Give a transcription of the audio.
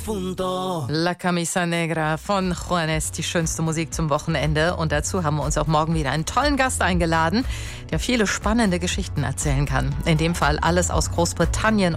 profundo. La Camisa Negra von Juanes, die schönste Musik zum Wochenende. Und dazu haben wir uns auch morgen wieder einen tollen Gast eingeladen, der viele spannende Geschichten erzählen kann. In dem Fall alles aus Großbritannien